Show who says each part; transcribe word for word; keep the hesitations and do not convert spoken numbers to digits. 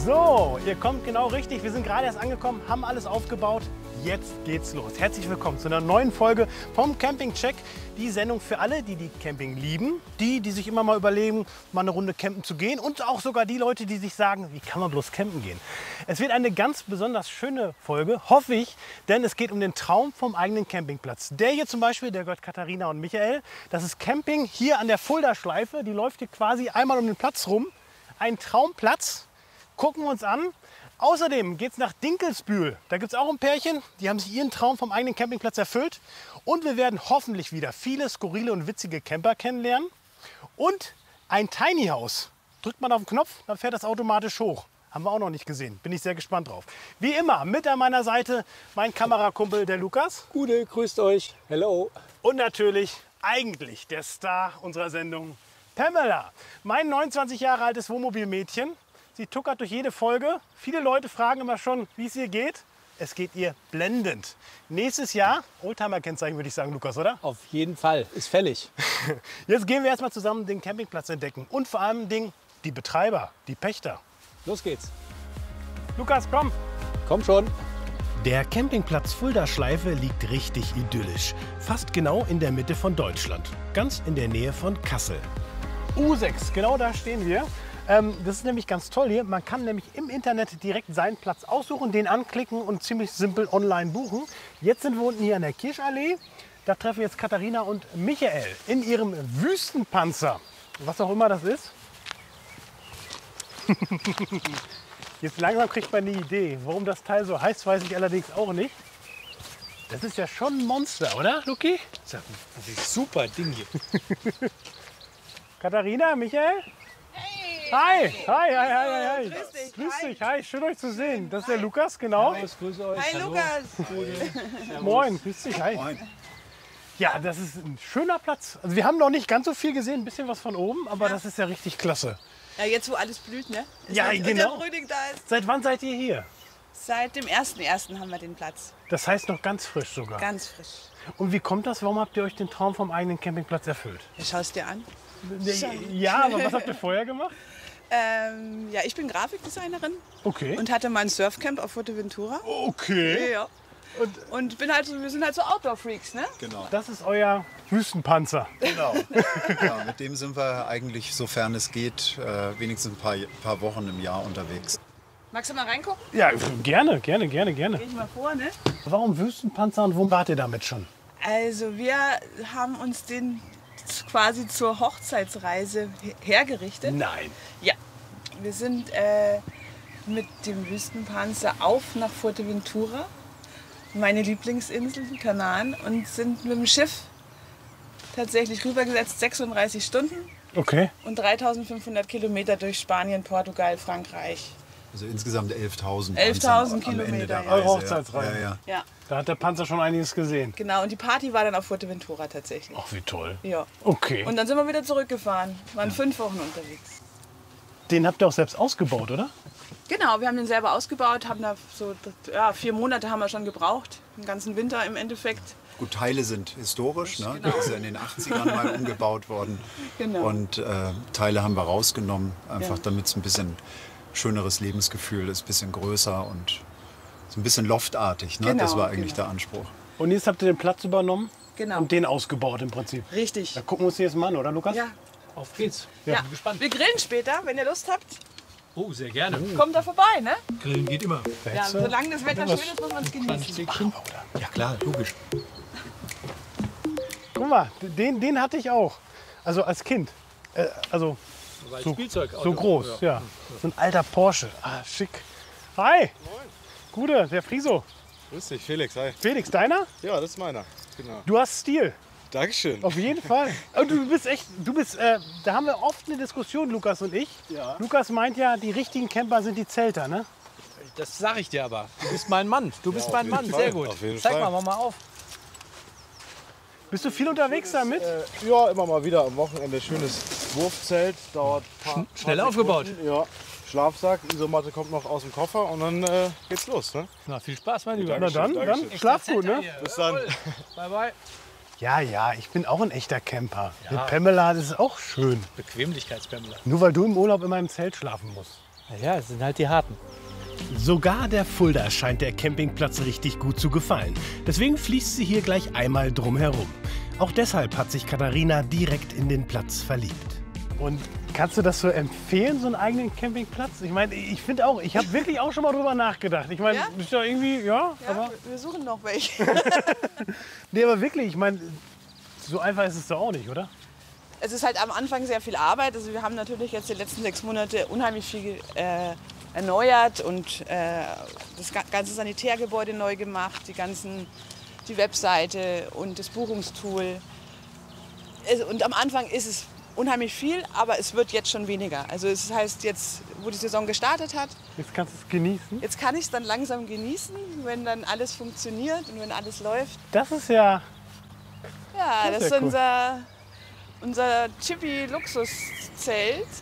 Speaker 1: So, ihr kommt genau richtig. Wir sind gerade erst angekommen, haben alles aufgebaut. Jetzt geht's los. Herzlich willkommen zu einer neuen Folge vom Camping Check. Die Sendung für alle, die die Camping lieben, die, die sich immer mal überlegen, mal eine Runde campen zu gehen und auch sogar die Leute, die sich sagen, wie kann man bloß campen gehen. Es wird eine ganz besonders schöne Folge, hoffe ich, denn es geht um den Traum vom eigenen Campingplatz. Der hier zum Beispiel, der gehört Katharina und Michael. Das ist Camping hier an der Fulda-Schleife. Die läuft hier quasi einmal um den Platz rum. Ein Traumplatz. Gucken wir uns an. Außerdem geht es nach Dinkelsbühl. Da gibt es auch ein Pärchen, die haben sich ihren Traum vom eigenen Campingplatz erfüllt. Und wir werden hoffentlich wieder viele skurrile und witzige Camper kennenlernen. Und ein Tiny House. Drückt man auf den Knopf, dann fährt das automatisch hoch. Haben wir auch noch nicht gesehen. Bin ich sehr gespannt drauf. Wie immer, mit an meiner Seite mein Kamerakumpel, der Lukas.
Speaker 2: Gute, grüßt euch. Hello.
Speaker 1: Und natürlich, eigentlich der Star unserer Sendung, Pamela. Mein neunundzwanzig Jahre altes Wohnmobilmädchen. Sie tuckert durch jede Folge. Viele Leute fragen immer schon, wie es ihr geht. Es geht ihr blendend. Nächstes Jahr, Oldtimer-Kennzeichen würde ich sagen, Lukas, oder?
Speaker 2: Auf jeden Fall. Ist fällig.
Speaker 1: Jetzt gehen wir erstmal zusammen den Campingplatz entdecken. Und vor allem den, die Betreiber, die Pächter.
Speaker 2: Los geht's.
Speaker 1: Lukas, komm.
Speaker 2: Komm schon.
Speaker 1: Der Campingplatz Fulda-Schleife liegt richtig idyllisch. Fast genau in der Mitte von Deutschland. Ganz in der Nähe von Kassel. U sechs, genau da stehen wir. Ähm, das ist nämlich ganz toll hier. Man kann nämlich im Internet direkt seinen Platz aussuchen, den anklicken und ziemlich simpel online buchen. Jetzt sind wir unten hier an der Kirschallee. Da treffen wir jetzt Katharina und Michael in ihrem Wüstenpanzer. Was auch immer das ist. Jetzt langsam kriegt man eine Idee. Warum das Teil so heißt, weiß ich allerdings auch nicht. Das ist ja schon ein Monster, oder, Luki?
Speaker 2: Das ist ein super Ding hier.
Speaker 1: Katharina, Michael?
Speaker 3: Hey!
Speaker 1: Hi, hi, hi, hi, hi, hi.
Speaker 3: Grüß dich,
Speaker 1: Grüß
Speaker 3: hi.
Speaker 1: dich, hi, schön euch zu sehen. Das ist der Lukas, genau.
Speaker 2: Servus, grüß euch.
Speaker 3: Hi
Speaker 2: Hallo.
Speaker 3: Lukas!
Speaker 1: Moin, grüß dich, hi. Ja, das ist ein schöner Platz. Also wir haben noch nicht ganz so viel gesehen, ein bisschen was von oben, aber das ist ja richtig klasse.
Speaker 3: Ja, jetzt wo alles blüht, ne?
Speaker 1: Ja,
Speaker 3: Jetzt,
Speaker 1: genau.
Speaker 3: Und der Frühling da ist.
Speaker 1: Seit wann seid ihr hier?
Speaker 3: Seit dem ersten ersten haben wir den Platz.
Speaker 1: Das heißt noch ganz frisch sogar.
Speaker 3: Ganz frisch.
Speaker 1: Und wie kommt das? Warum habt ihr euch den Traum vom eigenen Campingplatz erfüllt?
Speaker 3: Ja, schau's dir an.
Speaker 1: Ja, aber was habt ihr vorher gemacht?
Speaker 3: Ähm, ja, ich bin Grafikdesignerin
Speaker 1: Okay.
Speaker 3: und hatte mal ein Surfcamp auf Fuerteventura.
Speaker 1: Okay.
Speaker 3: Ja. Und, und bin halt so, wir sind halt so Outdoor-Freaks, ne?
Speaker 4: Genau,
Speaker 1: Das ist euer Wüstenpanzer.
Speaker 4: genau. Ja, mit dem sind wir eigentlich, sofern es geht, äh, wenigstens ein paar, paar Wochen im Jahr unterwegs.
Speaker 3: Magst du mal reingucken?
Speaker 1: Ja, gerne, gerne, gerne, gerne.
Speaker 3: Geh ich mal vor, ne?
Speaker 1: Warum Wüstenpanzer und wo wart ihr damit schon?
Speaker 3: Also wir haben uns den quasi zur Hochzeitsreise hergerichtet.
Speaker 1: Nein.
Speaker 3: Ja, wir sind äh, mit dem Wüstenpanzer auf nach Fuerteventura, meine Lieblingsinsel, die Kanaren, und sind mit dem Schiff tatsächlich rübergesetzt, sechsunddreißig Stunden
Speaker 1: Okay.
Speaker 3: und dreitausendfünfhundert Kilometer durch Spanien, Portugal, Frankreich.
Speaker 4: Also insgesamt elftausend.
Speaker 3: elftausend
Speaker 4: am Ende
Speaker 3: Kilometer,
Speaker 4: der
Speaker 3: ja.
Speaker 4: Reise,
Speaker 1: Eure Hochzeitsreise.
Speaker 4: Ja, ja.
Speaker 3: Ja,
Speaker 1: Da hat der Panzer schon einiges gesehen.
Speaker 3: genau. Und die Party war dann auf Fuerteventura tatsächlich.
Speaker 1: Ach, wie toll.
Speaker 3: Ja.
Speaker 1: Okay.
Speaker 3: Und dann sind wir wieder zurückgefahren. Waren fünf Wochen unterwegs.
Speaker 1: Den habt ihr auch selbst ausgebaut, oder?
Speaker 3: Genau, wir haben den selber ausgebaut, haben da so ja, vier Monate haben wir schon gebraucht, den ganzen Winter im Endeffekt.
Speaker 4: Gut, Teile sind historisch. Ne?
Speaker 3: Genau.
Speaker 4: Das ist ja in den achtzigern mal umgebaut worden.
Speaker 3: Genau.
Speaker 4: Und äh, Teile haben wir rausgenommen, einfach
Speaker 3: Ja.
Speaker 4: damit es ein bisschen schöneres Lebensgefühl ist, ein bisschen größer und so ein bisschen loftartig. Ne?
Speaker 3: Genau,
Speaker 4: das war eigentlich
Speaker 3: genau.
Speaker 4: der Anspruch.
Speaker 1: Und jetzt habt ihr den Platz übernommen
Speaker 3: Genau.
Speaker 1: und den ausgebaut im Prinzip.
Speaker 3: Richtig.
Speaker 1: Da gucken wir uns jetzt mal an, oder Lukas?
Speaker 3: Ja.
Speaker 2: Auf geht's.
Speaker 3: Ja.
Speaker 2: Bin gespannt.
Speaker 3: Wir grillen später, wenn ihr Lust habt.
Speaker 2: Oh, sehr gerne.
Speaker 3: Kommt da vorbei, ne?
Speaker 2: Grillen geht immer.
Speaker 1: Da
Speaker 3: Ja,
Speaker 1: hättest du-
Speaker 3: solange das Wetter
Speaker 1: was-
Speaker 3: schön ist, muss man es genießen.
Speaker 2: Ja klar, logisch.
Speaker 1: Guck mal, den, den hatte ich auch. Also als Kind. Äh, also so,
Speaker 2: Spielzeug.
Speaker 1: so groß, ja. So ein alter Porsche. Ah, schick. Hi. Gute, der Friso.
Speaker 5: Grüß dich, Felix. Hi.
Speaker 1: Felix, deiner?
Speaker 5: Ja, das ist meiner. Genau.
Speaker 1: Du hast Stil.
Speaker 5: Dankeschön.
Speaker 1: Auf jeden Fall. Und du bist echt, du bist, äh, da haben wir oft eine Diskussion, Lukas und ich.
Speaker 5: Ja.
Speaker 1: Lukas meint ja, die richtigen Camper sind die Zelter, ne?
Speaker 2: Das sag ich dir aber. Du bist mein Mann. Du bist
Speaker 5: auf
Speaker 2: mein
Speaker 5: jeden
Speaker 2: Mann.
Speaker 5: Fall,
Speaker 2: Sehr gut.
Speaker 5: auf jeden
Speaker 2: Zeig
Speaker 5: Fall.
Speaker 2: mal, mach mal auf.
Speaker 1: Bist du viel unterwegs damit?
Speaker 5: Äh, ja, immer mal wieder am Wochenende. Schönes Wurfzelt. Dauert ein paar,
Speaker 2: Schnell
Speaker 5: paar
Speaker 2: aufgebaut.
Speaker 5: Sekunden. Ja. Schlafsack, Isomatte kommt noch aus dem Koffer und dann äh, geht's los. Ne?
Speaker 2: Na, viel Spaß, mein Lieber.
Speaker 1: Na dann, dann
Speaker 5: Dankeschön.
Speaker 1: schlaf gut, ne?
Speaker 5: Bis dann.
Speaker 2: Bye, bye.
Speaker 1: Ja, ja, ich bin auch ein echter Camper. Mit Pamela, das ist auch schön.
Speaker 2: Bequemlichkeitspendler.
Speaker 1: Nur weil du im Urlaub immer im Zelt schlafen musst.
Speaker 2: Naja, es sind halt die Harten.
Speaker 1: Sogar der Fulda scheint der Campingplatz richtig gut zu gefallen. Deswegen fließt sie hier gleich einmal drum herum. Auch deshalb hat sich Katharina direkt in den Platz verliebt. Und kannst du das so empfehlen, so einen eigenen Campingplatz? Ich meine, ich finde auch, ich habe wirklich auch schon mal drüber nachgedacht. Ich meine,
Speaker 3: Ja?
Speaker 1: ist ja irgendwie, ja,
Speaker 3: Ja,
Speaker 1: aber...
Speaker 3: wir- wir suchen noch welche.
Speaker 1: Nee, aber wirklich, ich meine, so einfach ist es doch auch nicht, oder?
Speaker 3: Es ist halt am Anfang sehr viel Arbeit. Also wir haben natürlich jetzt die letzten sechs Monate unheimlich viel äh, erneuert und äh, das ga- ganze Sanitärgebäude neu gemacht, die ganzen, die Webseite und das Buchungstool. Es, und am Anfang ist es unheimlich viel, aber es wird jetzt schon weniger. Also es heißt jetzt, wo die Saison gestartet hat,
Speaker 1: Jetzt kannst du es genießen.
Speaker 3: jetzt kann ich es dann langsam genießen, wenn dann alles funktioniert und wenn alles läuft.
Speaker 1: Das ist ja...
Speaker 3: Ja,
Speaker 1: Das
Speaker 3: das
Speaker 1: ist
Speaker 3: ist
Speaker 1: ja cool.
Speaker 3: unser, unser Chippy-Luxuszelt.